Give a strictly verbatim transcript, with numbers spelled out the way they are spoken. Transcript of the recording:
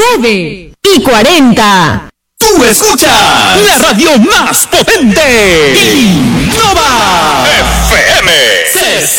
nueve y cuarenta. Tú escuchas la radio más potente.